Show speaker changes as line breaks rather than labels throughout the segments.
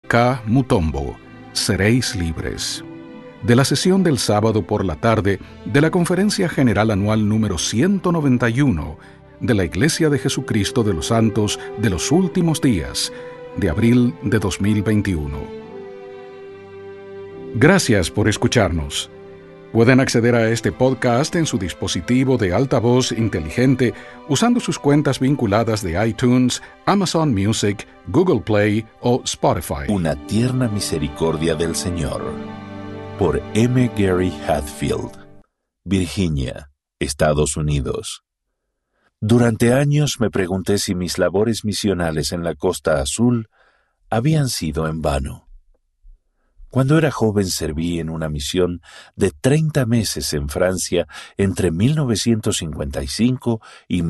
K. Mutombo, Seréis libres. De la sesión del sábado por la tarde de la Conferencia General Anual número 191 de la Iglesia de Jesucristo de los Santos de los Últimos Días, de abril de 2021. Gracias por escucharnos. Pueden acceder a este podcast en su dispositivo de altavoz inteligente usando sus cuentas vinculadas de iTunes, Amazon Music, Google Play o Spotify.
Una tierna misericordia del Señor. Por M. Gary Hadfield, Virginia, Estados Unidos. Durante años me pregunté si mis labores misionales en la Costa Azul habían sido en vano. Cuando era joven serví en una misión de 30 meses en Francia entre 1955 y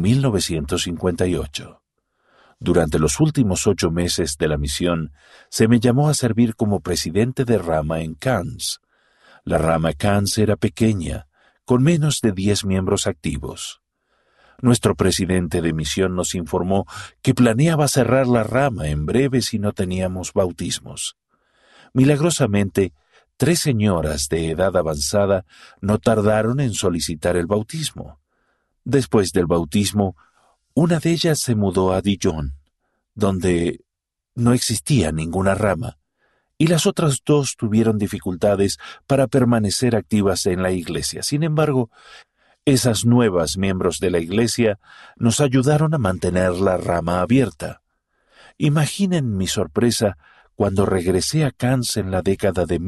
1958. Durante los últimos 8 meses de la misión se me llamó a servir como presidente de rama en Cannes. La rama Cannes era pequeña, con menos de 10 miembros activos. Nuestro presidente de misión nos informó que planeaba cerrar la rama en breve si no teníamos bautismos. Milagrosamente, 3 señoras de edad avanzada no tardaron en solicitar el bautismo. Después del bautismo, una de ellas se mudó a Dijon, donde no existía ninguna rama, y las otras 2 tuvieron dificultades para permanecer activas en la iglesia. Sin embargo, esas nuevas miembros de la iglesia nos ayudaron a mantener la rama abierta. Imaginen mi sorpresa cuando regresé a Cannes en la década de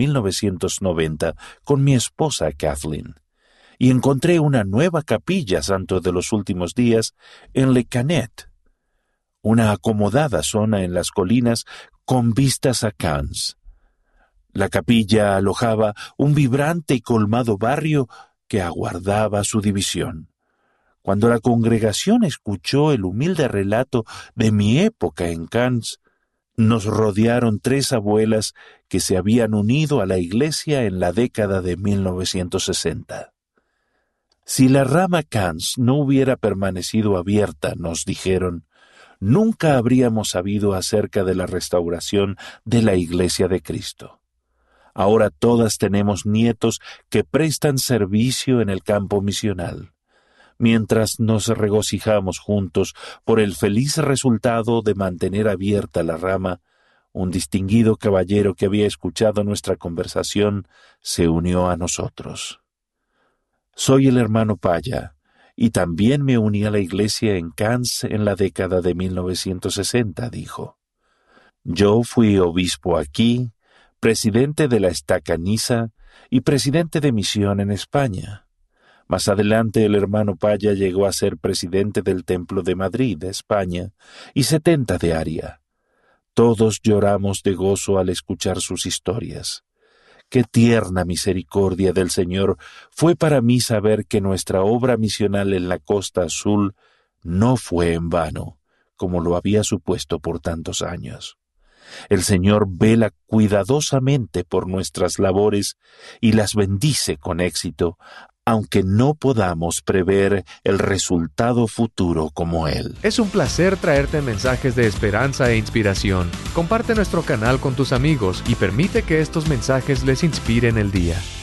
1990 con mi esposa Kathleen, y encontré una nueva capilla Santo de los Últimos Días en Le Canet, una acomodada zona en las colinas con vistas a Cannes. La capilla alojaba un vibrante y colmado barrio que aguardaba su división. Cuando la congregación escuchó el humilde relato de mi época en Cannes, nos rodearon 3 abuelas que se habían unido a la iglesia en la década de 1960. Si la rama Cannes no hubiera permanecido abierta, nos dijeron, nunca habríamos sabido acerca de la restauración de la Iglesia de Cristo. Ahora todas tenemos nietos que prestan servicio en el campo misional. Mientras nos regocijamos juntos por el feliz resultado de mantener abierta la rama, un distinguido caballero que había escuchado nuestra conversación se unió a nosotros. Soy el hermano Paya, y también me uní a la iglesia en Cannes en la década de 1960, dijo. Yo fui obispo aquí, presidente de la Estaca Niza y presidente de misión en España. Más adelante el hermano Paya llegó a ser presidente del Templo de Madrid, España, y 70 de Aria. Todos lloramos de gozo al escuchar sus historias. Qué tierna misericordia del Señor fue para mí saber que nuestra obra misional en la Costa Azul no fue en vano, como lo había supuesto por tantos años. El Señor vela cuidadosamente por nuestras labores y las bendice con éxito, aunque no podamos prever el resultado futuro como Él.
Es un placer traerte mensajes de esperanza e inspiración. Comparte nuestro canal con tus amigos y permite que estos mensajes les inspiren el día.